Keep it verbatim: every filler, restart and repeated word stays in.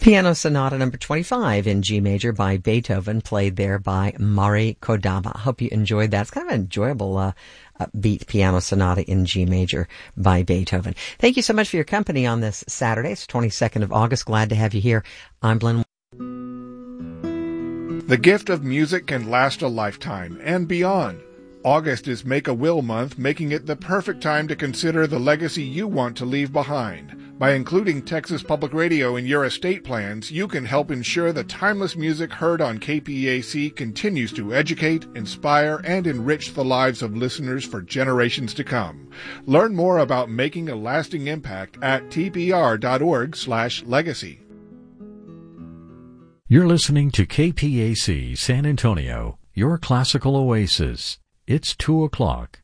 Piano Sonata number twenty-five in G major by Beethoven, played there by Mari Kodama. Hope you enjoyed that. It's kind of an enjoyable uh, beat piano sonata in G major by Beethoven. Thank you so much for your company on this Saturday. It's twenty-second of August. Glad to have you here. I'm Glenn. The gift of music can last a lifetime and beyond. August is Make-A-Will month, making it the perfect time to consider the legacy you want to leave behind. By including Texas Public Radio in your estate plans, you can help ensure the timeless music heard on K P A C continues to educate, inspire, and enrich the lives of listeners for generations to come. Learn more about making a lasting impact at t p r dot org slash legacy. You're listening to K P A C San Antonio, your classical oasis. It's two o'clock.